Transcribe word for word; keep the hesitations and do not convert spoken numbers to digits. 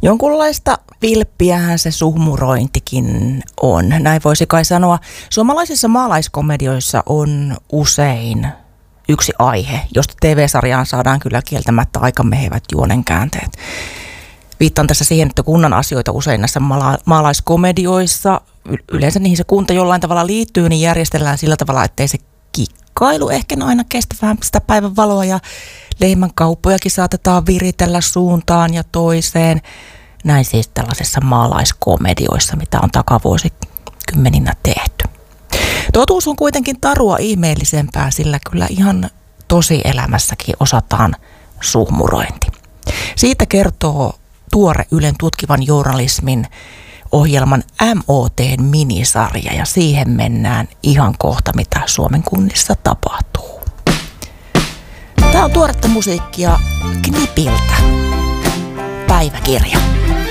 Jonkunlaista vilppiähän se suhmurointikin on. Näin voisi kai sanoa. Suomalaisissa maalaiskomedioissa on usein yksi aihe, josta T V-sarjaan saadaan kyllä kieltämättä aika mehevät juonenkäänteet. Viittaan tässä siihen, että kunnan asioita usein näissä maala- maalaiskomedioissa, yleensä niihin se kunta jollain tavalla liittyy, niin järjestellään sillä tavalla, ettei se kikkailu ehkä aina kestä vähän sitä päivän valoa ja lehmänkauppojakin saatetaan viritellä suuntaan ja toiseen. Näin siis tällaisissa maalaiskomedioissa, mitä on takavuosikymmeninä tehty. Totuus on kuitenkin tarua ihmeellisempää, sillä kyllä ihan tosielämässäkin osataan suhmurointi. Siitä kertoo tuore Ylen tutkivan journalismin ohjelman M O T:n minisarja, ja siihen mennään ihan kohta, mitä Suomen kunnissa tapahtuu. Tämä on tuoretta musiikkia Knipiltä. Päiväkirja.